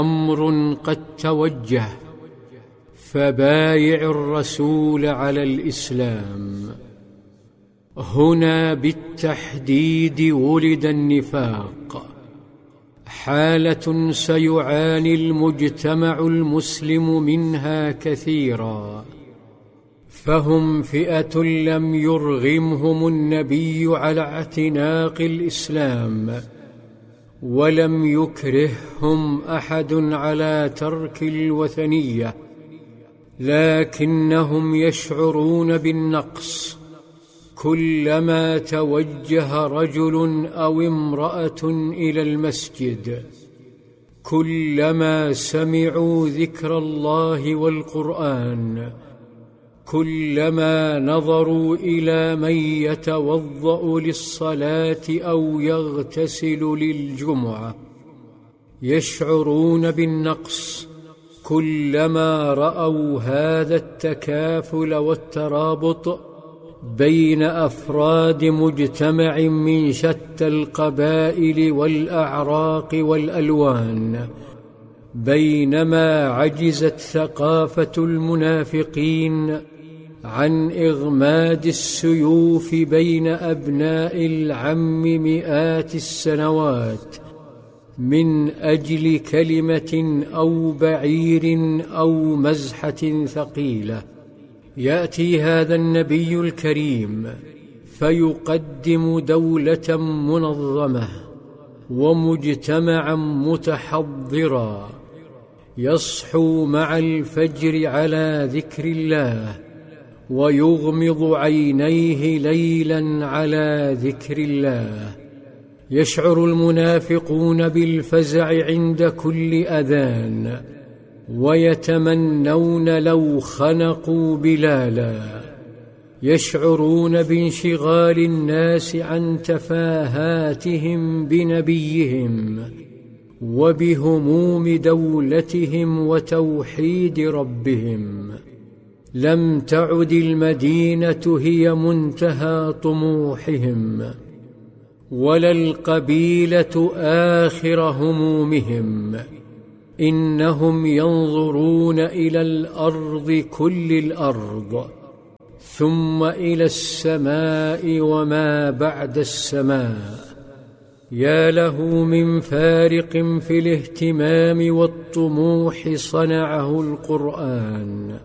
أمر قد توجه، فبايع الرسول على الإسلام. هنا بالتحديد ولد النفاق، حالة سيعاني المجتمع المسلم منها كثيرا، فهم فئة لم يرغمهم النبي على اعتناق الإسلام، ولم يكرههم أحد على ترك الوثنية، لكنهم يشعرون بالنقص كلما توجه رجل أو امرأة إلى المسجد، كلما سمعوا ذكر الله والقرآن، كلما نظروا إلى من يتوضأ للصلاة أو يغتسل للجمعة، يشعرون بالنقص كلما رأوا هذا التكافل والترابط بين أفراد مجتمع من شتى القبائل والأعراق والألوان، بينما عجزت ثقافة المنافقين عن إغماد السيوف بين أبناء العم مئات السنوات من أجل كلمة أو بعير أو مزحة ثقيلة. يأتي هذا النبي الكريم فيقدم دولة منظمة ومجتمعا متحضرا، يصحو مع الفجر على ذكر الله ويغمض عينيه ليلا على ذكر الله. يشعر المنافقون بالفزع عند كل أذان، ويتمنون لو خنقوا بلالا. يشعرون بانشغال الناس عن تفاهاتهم بنبيهم وبهموم دولتهم وتوحيد ربهم. لم تعد المدينة هي منتهى طموحهم، ولا القبيلة آخر همومهم، إنهم ينظرون إلى الأرض كل الأرض، ثم إلى السماء وما بعد السماء. يا له من فارق في الاهتمام والطموح صنعه القرآن.